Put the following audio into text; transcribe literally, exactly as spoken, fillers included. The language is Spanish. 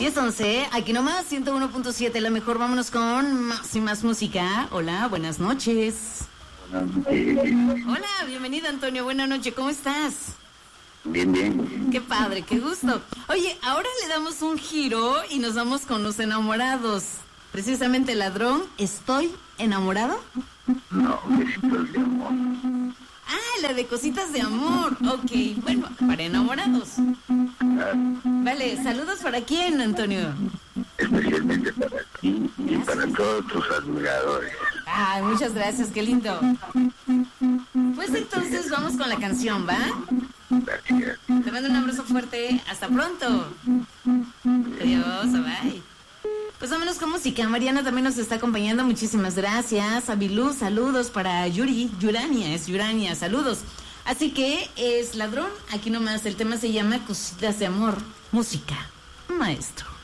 diez once, aquí nomás, ciento uno punto siete, la mejor. Vámonos con más y más música. Hola, buenas noches. Buenas noches. Hola, bienvenido Antonio, buenas noches, ¿cómo estás? Bien, bien. Qué padre, qué gusto. Oye, ahora le damos un giro y nos vamos con los enamorados. Precisamente, ladrón, ¿estoy enamorado? No, besitos de amor. Ah, la de cositas de amor. Ok, bueno, para enamorados. Ah, Vale, saludos para quién, Antonio. especialmente para ti y para todos tus admiradores. Ay, muchas gracias, qué lindo. Pues entonces vamos con la canción, ¿va? Gracias. Te mando un abrazo fuerte. Hasta pronto. Adiós, bye. Pues vámonos con música. Mariana también nos está acompañando. Muchísimas gracias. Abilú, saludos para Yuri. Yurania, es Yurania, saludos. Así que es ladrón. Aquí nomás el tema se llama Cositas de Amor. Música. Maestro.